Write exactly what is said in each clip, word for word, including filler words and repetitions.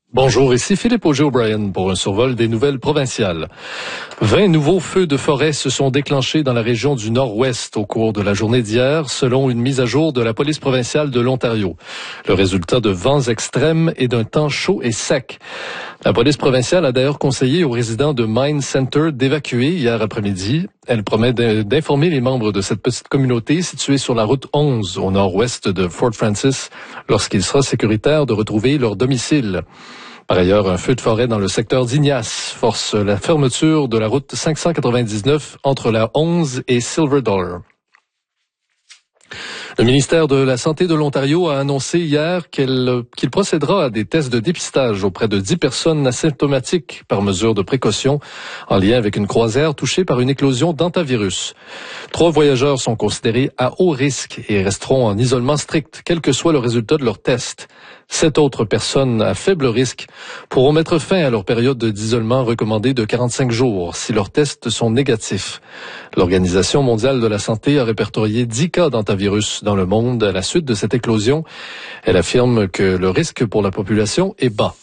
Bonjour, ici Philippe Auger-O'Brien pour un survol des nouvelles provinciales. vingt nouveaux feux de forêt se sont déclenchés dans la région du Nord-Ouest au cours de la journée d'hier, selon une mise à jour de la police provinciale de l'Ontario. Le résultat de vents extrêmes et d'un temps chaud et sec. La police provinciale a d'ailleurs conseillé aux résidents de Mine Center d'évacuer hier après-midi. Elle promet d'informer les membres de cette petite communauté située sur la route onze au nord-ouest de Fort Francis lorsqu'il sera sécuritaire de retrouver leur domicile. Par ailleurs, un feu de forêt dans le secteur d'Ignace force la fermeture de la route cinq cent quatre-vingt-dix-neuf entre la onze et Silver Dollar. Le ministère de la Santé de l'Ontario a annoncé hier qu'elle, qu'il procédera à des tests de dépistage auprès de dix personnes asymptomatiques par mesure de précaution en lien avec une croisière touchée par une éclosion d'hantavirus. Trois voyageurs sont considérés à haut risque et resteront en isolement strict, quel que soit le résultat de leur test. Sept autres personnes à faible risque pourront mettre fin à leur période d'isolement recommandée de quarante-cinq jours si leurs tests sont négatifs. L'Organisation mondiale de la santé a répertorié dix cas d'hantavirus dans le monde à la suite de cette éclosion. Elle affirme que le risque pour la population est bas.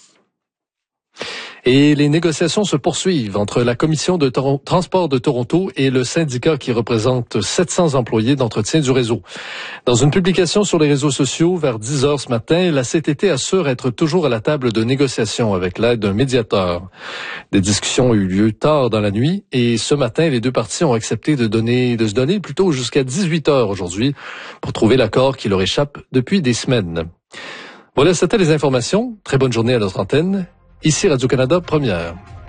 Et les négociations se poursuivent entre la Commission de Tor- transport de Toronto et le syndicat qui représente sept cents employés d'entretien du réseau. Dans une publication sur les réseaux sociaux vers dix heures ce matin, la C T T assure être toujours à la table de négociation avec l'aide d'un médiateur. Des discussions ont eu lieu tard dans la nuit et ce matin, les deux parties ont accepté de donner, de se donner plutôt jusqu'à dix-huit heures aujourd'hui pour trouver l'accord qui leur échappe depuis des semaines. Voilà, c'était les informations. Très bonne journée à notre antenne. Ici Radio-Canada Première.